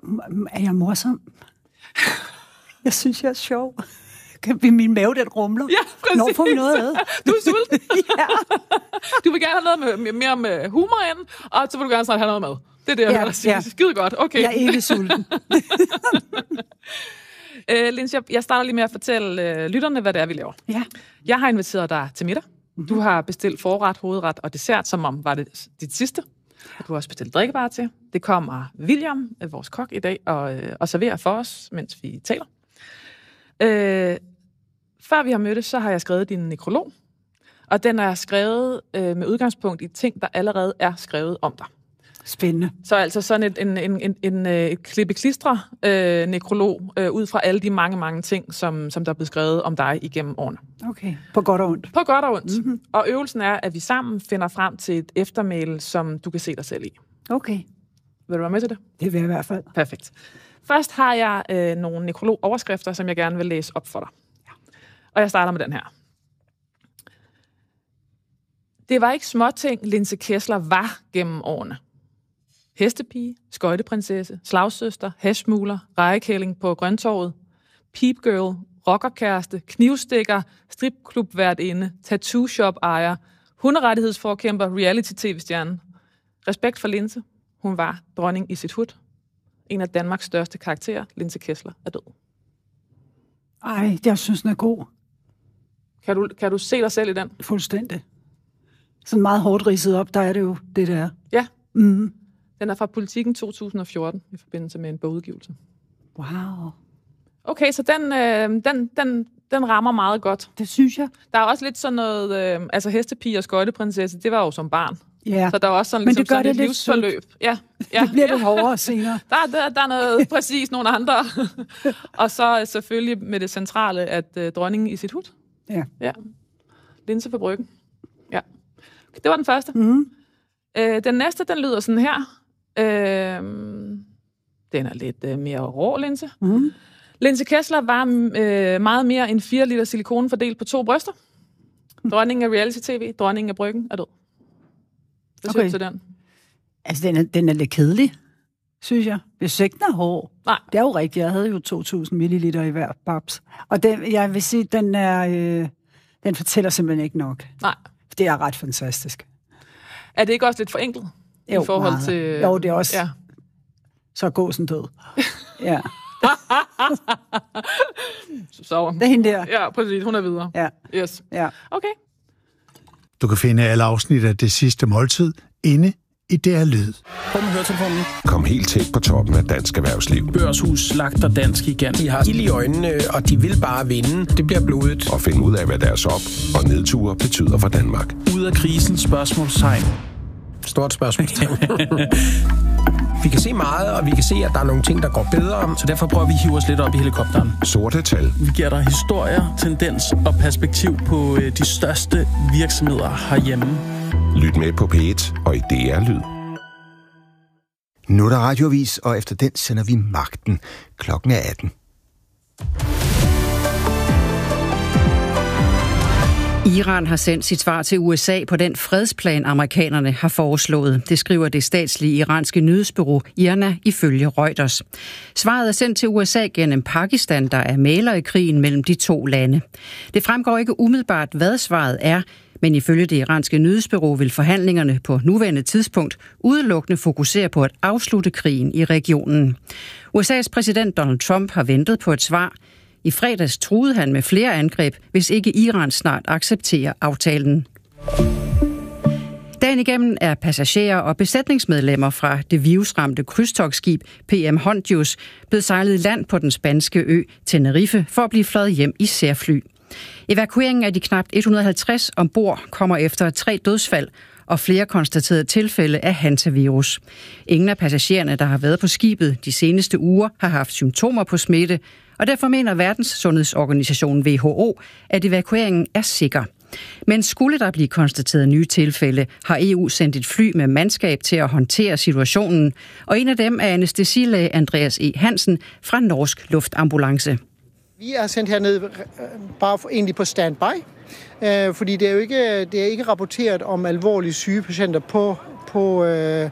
Er jeg morsom? Jeg synes, jeg er sjov. Min mave, den rumler. Ja, præcis. Når får vi noget ad? Du er sulten. Ja. Du vil gerne have noget mere med humor ind, og så vil du gerne snart have noget mad. Det er det, jeg hører dig sige. Skide godt. Okay. Jeg er ikke sulten. Linse, jeg starter lige med at fortælle lytterne, hvad det er, vi laver. Ja. Jeg har inviteret dig til middag. Du har bestilt forret, hovedret og dessert, som om var det dit sidste. Du har også bestilt drikkevarer til. Det kommer William, vores kok, i dag og serverer for os, mens vi taler. Før vi har mødtes, så har jeg skrevet din nekrolog. Og den er skrevet med udgangspunkt i ting, der allerede er skrevet om dig. Spændende. Så altså sådan et klippe-klistre nekrolog ud fra alle de mange ting, som der er blevet skrevet om dig igennem årene. Okay. På godt og ondt. På godt og ondt. Mm-hmm. Og øvelsen er, at vi sammen finder frem til et eftermæle, som du kan se dig selv i. Okay. Vil du være med til det? Det vil jeg i hvert fald. Perfekt. Først har jeg nogle nekrolog-overskrifter, som jeg gerne vil læse op for dig. Ja. Og jeg starter med den her. Det var ikke småting, Linse Kessler var gennem årene. Hestepige, skøjteprinsesse, slagsøster, hashmugler, rejekælling på Grøntorvet, peepgirl, rockerkæreste, knivstikker, stripklubværtinde, tattoo-shop-ejer, hunderettighedsforkæmper, reality-tv-stjerne. Respekt for Linse. Hun var dronning i sit hud. En af Danmarks største karakterer, Linse Kessler, er død. Ej, jeg synes, den er god. Kan du se dig selv i den? Fuldstændig. Sådan meget hårdt ridset op, der er det jo det, der er. Ja. Mm. Den er fra Politiken 2014 i forbindelse med en bogudgivelse. Wow. Okay, så den rammer meget godt. Det synes jeg. Der er også lidt sådan noget, altså hestepige og skøjteprinsesse, det var jo som barn. Ja. Så der er også sådan, men ligesom, det gør sådan det et livsforløb. Ja. Det bliver lidt hårdere senere. Der er noget præcis nogle andre. Og så selvfølgelig med det centrale, at dronningen i sit hud. Ja. Linse på Bryggen. Ja. Det var den første. Mm. Den næste, den lyder sådan her. Den er lidt mere rå, Linse. Mm. Linse Kessler var meget mere end 4 liter silikone fordelt på 2 bryster. Dronningen af reality-tv, dronningen af Bryggen er død. Hvad synes du til den? Altså, den er lidt kedelig, synes jeg. Hvis ikke den er hård. Nej. Det er jo rigtigt. Jeg havde jo 2.000 milliliter i hver babs. Og jeg vil sige, den fortæller simpelthen ikke nok. Nej. Det er ret fantastisk. Er det ikke også lidt forenklet? Jo, i forhold meget. til... Jo, det er også... Ja. Så gåsen død. Ja. Så. Det er hende der. Ja, præcis. Hun er videre. Ja. Yes. Ja. Okay. Du kan finde alle afsnit af Det Sidste Måltid inde i DR Lyd. På med høretelefonen. Kom helt tæt på toppen af dansk erhvervsliv. Børshus slagter dansk gigant. De har ild i øjnene, og de vil bare vinde. Det bliver blodigt. Og finde ud af, hvad deres op- og nedture betyder for Danmark. Ud af krisen, spørgsmålstegn. Stort spørgsmålstegn. Vi kan se meget, og vi kan se, at der er nogle ting, der går bedre. Så derfor prøver vi at hive os lidt op i helikopteren. Sorte tal. Vi giver dig historier, tendens og perspektiv på de største virksomheder herhjemme. Lyt med på P1 og i DR Lyd. Nu er der radioavis, og efter den sender vi Magten. Klokken er 18. Iran har sendt sit svar til USA på den fredsplan, amerikanerne har foreslået. Det skriver det statslige iranske nyhedsbureau IRNA ifølge Reuters. Svaret er sendt til USA gennem Pakistan, der er mægler i krigen mellem de to lande. Det fremgår ikke umiddelbart, hvad svaret er, men ifølge det iranske nyhedsbureau vil forhandlingerne på nuværende tidspunkt udelukkende fokusere på at afslutte krigen i regionen. USA's præsident Donald Trump har ventet på et svar. I fredags truede han med flere angreb, hvis ikke Iran snart accepterer aftalen. Dagen igennem er passagerer og besætningsmedlemmer fra det virusramte krydstogtskib PM Hondius blevet sejlet i land på den spanske ø Tenerife for at blive fløjet hjem i særfly. Evakueringen af de knap 150 ombord kommer efter 3 dødsfald og flere konstaterede tilfælde af hantavirus. Ingen af passagererne, der har været på skibet de seneste uger, har haft symptomer på smitte, og derfor mener Verdenssundhedsorganisationen WHO, at evakueringen er sikker. Men skulle der blive konstateret nye tilfælde, har EU sendt et fly med mandskab til at håndtere situationen, og en af dem er anæstesilæge Andreas E. Hansen fra Norsk Luftambulance. Vi er sendt herned bare egentlig på standby, fordi det er ikke rapporteret om alvorlige syge patienter på